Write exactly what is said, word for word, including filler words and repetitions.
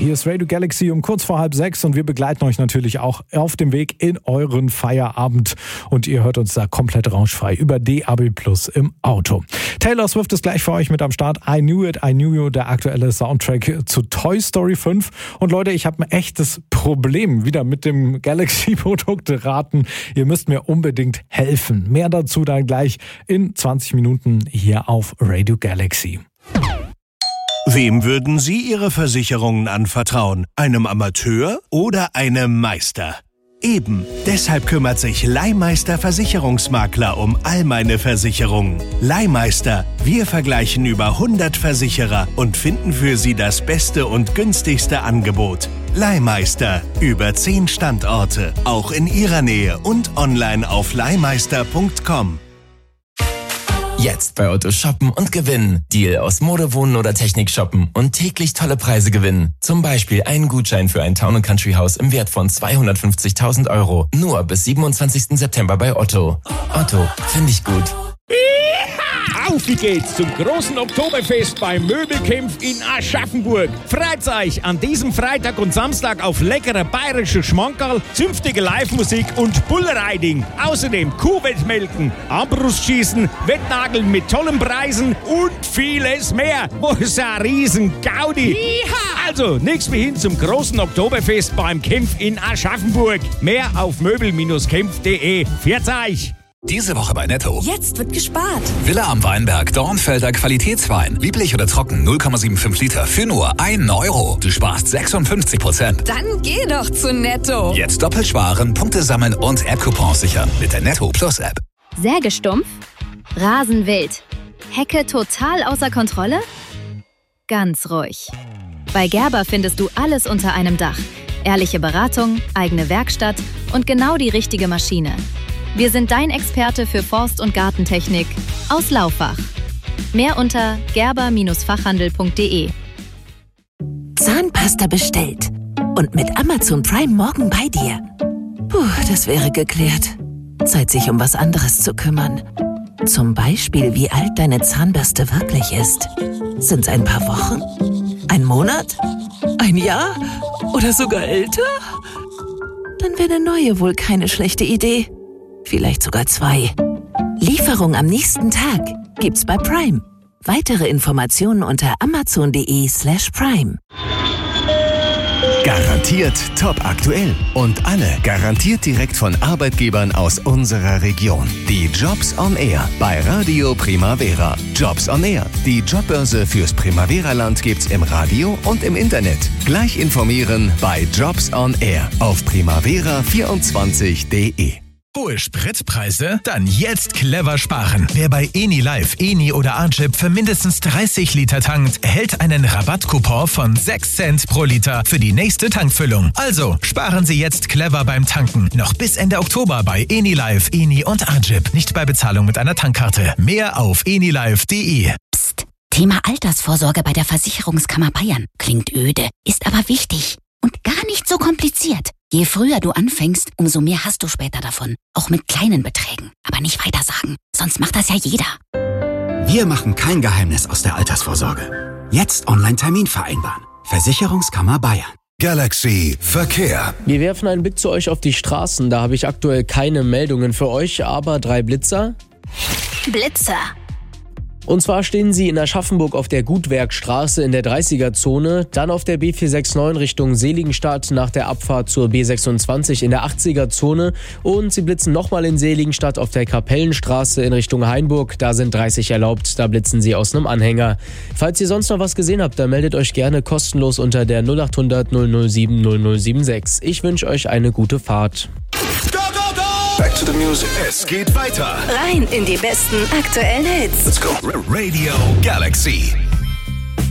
Hier ist Radio Galaxy um kurz vor halb sechs und wir begleiten euch natürlich auch auf dem Weg in euren Feierabend. Und ihr hört uns da komplett rauschfrei über D A B Plus im Auto. Taylor Swift ist gleich für euch mit am Start. I Knew It, I Knew You, der aktuelle Soundtrack zu Toy Story fünf. Und Leute, ich habe ein echtes Problem wieder mit dem Galaxy-Produkte raten. Ihr müsst mir unbedingt helfen. Mehr dazu dann gleich in zwanzig Minuten hier auf Radio Galaxy. Wem würden Sie Ihre Versicherungen anvertrauen? Einem Amateur oder einem Meister? Eben, deshalb kümmert sich Leihmeister Versicherungsmakler um all meine Versicherungen. Leihmeister, wir vergleichen über hundert Versicherer und finden für Sie das beste und günstigste Angebot. Leihmeister, über zehn Standorte, auch in Ihrer Nähe und online auf leihmeister punkt com. Jetzt bei Otto shoppen und gewinnen. Deal aus Mode, Wohnen oder Technik shoppen und täglich tolle Preise gewinnen. Zum Beispiel einen Gutschein für ein Town and Country Haus im Wert von zweihundertfünfzigtausend Euro. Nur bis siebenundzwanzigsten September bei Otto. Otto, finde ich gut. Auf wie geht's zum großen Oktoberfest beim Möbelkämpf in Aschaffenburg. Freut euch an diesem Freitag und Samstag auf leckere bayerische Schmankerl, zünftige Live-Musik und Bullriding. Außerdem Kuhwettmelken, Armbrustschießen, Wettnageln mit tollen Preisen und vieles mehr. Wo ist ein riesen Gaudi? Yeeha! Also, nichts mehr hin zum großen Oktoberfest beim Kämpf in Aschaffenburg. Mehr auf möbel Kämpf punkt de. Pfiat euch! Diese Woche bei Netto. Jetzt wird gespart. Villa am Weinberg, Dornfelder Qualitätswein. Lieblich oder trocken, null Komma fünfundsiebzig Liter für nur einen Euro. Du sparst sechsundfünfzig Prozent. Dann geh doch zu Netto. Jetzt doppelt sparen, Punkte sammeln und App-Coupons sichern mit der Netto Plus App. Sägestumpf? Rasenwild? Hecke total außer Kontrolle? Ganz ruhig. Bei Gerber findest du alles unter einem Dach. Ehrliche Beratung, eigene Werkstatt und genau die richtige Maschine. Wir sind dein Experte für Forst- und Gartentechnik aus Laufach. Mehr unter gerber Fachhandel punkt de. Zahnpasta bestellt. Und mit Amazon Prime morgen bei dir. Puh, das wäre geklärt. Zeit, sich um was anderes zu kümmern. Zum Beispiel, wie alt deine Zahnbürste wirklich ist. Sind's ein paar Wochen? Ein Monat? Ein Jahr? Oder sogar älter? Dann wäre eine neue wohl keine schlechte Idee. Vielleicht sogar zwei. Lieferung am nächsten Tag gibt's bei Prime. Weitere Informationen unter amazon.de slash prime. Garantiert top aktuell. Und alle garantiert direkt von Arbeitgebern aus unserer Region. Die Jobs on Air bei Radio Primavera. Jobs on Air. Die Jobbörse fürs Primavera-Land gibt's im Radio und im Internet. Gleich informieren bei Jobs on Air auf primavera vierundzwanzig punkt de. Hohe Spritpreise? Dann jetzt clever sparen. Wer bei Eni Live, Eni oder Archip für mindestens dreißig Liter tankt, erhält einen Rabattcoupon von sechs Cent pro Liter für die nächste Tankfüllung. Also sparen Sie jetzt clever beim Tanken. Noch bis Ende Oktober bei Eni Live, Eni und Archip. Nicht bei Bezahlung mit einer Tankkarte. Mehr auf enilive punkt de. Psst. Thema Altersvorsorge bei der Versicherungskammer Bayern. Klingt öde, ist aber wichtig. Und gar nicht so kompliziert. Je früher du anfängst, umso mehr hast du später davon. Auch mit kleinen Beträgen. Aber nicht weiter sagen, sonst macht das ja jeder. Wir machen kein Geheimnis aus der Altersvorsorge. Jetzt Online-Termin vereinbaren. Versicherungskammer Bayern. Galaxy Verkehr. Wir werfen einen Blick zu euch auf die Straßen. Da habe ich aktuell keine Meldungen für euch, aber drei Blitzer. Blitzer. Und zwar stehen sie in Aschaffenburg auf der Gutwerkstraße in der dreißiger-Zone, dann auf der B vier sechs neun Richtung Seligenstadt nach der Abfahrt zur B sechsundzwanzig in der achtziger-Zone und sie blitzen nochmal in Seligenstadt auf der Kapellenstraße in Richtung Hainburg, da sind dreißig erlaubt, da blitzen sie aus einem Anhänger. Falls ihr sonst noch was gesehen habt, dann meldet euch gerne kostenlos unter der null acht hundert null null sieben null null sieben sechs. Ich wünsche euch eine gute Fahrt. Back to the music. Es geht weiter. Rein in die besten aktuellen Hits. Let's go. Radio Galaxy.